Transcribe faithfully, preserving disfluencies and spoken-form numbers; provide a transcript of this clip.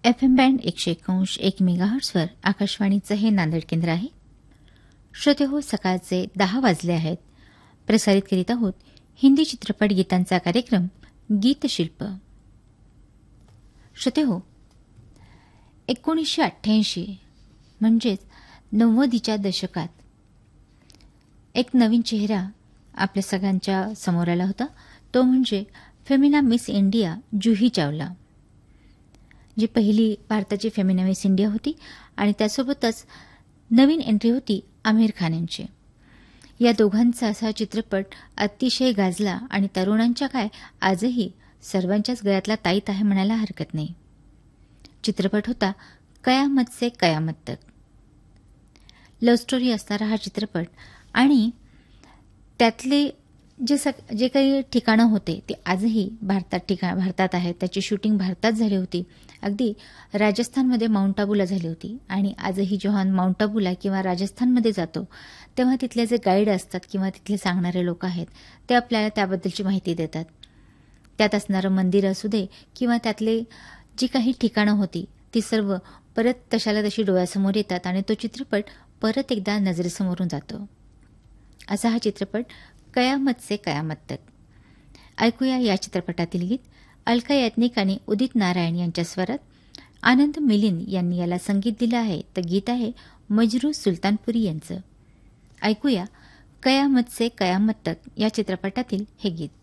F M band एकशे एकांश एक मेगाहर्ट्झवर आकाशवाणीचं हे नांदेड केंद्र आहे. श्रोते हो, सकाळचे दहा वाजले आहेत. प्रसारित करीत आहोत हिंदी चित्रपट गीतांचा कार्यक्रम गीतशिल्प. श्रोते हो, एकोणीसशे अठ्ठ्याऐंशी म्हणजेच नव्वदीच्या दशकात एक नवीन चेहरा आपल्या सगळ्यांच्या समोर आला होता. तो म्हणजे फेमिना मिस इंडिया जुही चावला, जी पहिली भारताची फेमिना मिस इंडिया होती. आणि त्यासोबतच नवीन एंट्री होती आमिर खान यांची. या दोघांचा असा चित्रपट अतिशय गाजला आणि तरुणांच्या काय आजही सर्वांच्याच गळ्यातला ताईत आहे म्हणायला हरकत नाही. चित्रपट होता कयामत से कयामत तक. लव्ह स्टोरी असणारा हा चित्रपट आणि त्यातले जे सग जे काही ठिकाणं होते ते आजही भारतात ठिकाण भारतात आहेत. त्याची शूटिंग भारतात झाली होती. अगदी राजस्थानमध्ये माउंट आबूला झाली होती. आणि आजही जेव्हा माउंट आबूला किंवा राजस्थानमध्ये जातो तेव्हा तिथले जे गाईड असतात किंवा तिथले सांगणारे लोक आहेत ते आपल्याला त्याबद्दलची माहिती देतात. त्यात असणारं मंदिर असू दे किंवा त्यातले जी काही ठिकाणं होती ती सर्व परत तशाला तशी डोळ्यासमोर येतात आणि तो चित्रपट परत एकदा नजरेसमोरून जातो. असा हा चित्रपट कयामत से कयामत तक. ऐकूया या चित्रपटातील गीत अलका याज्ञिक आणि उदित नारायण यांच्या स्वरात. आनंद मिलिंद यांनी याला संगीत दिलं आहे. तर गीत आहे मजरू सुलतानपुरी यांचं. ऐकूया कयामत से कयामत तक या चित्रपटातील हे गीत.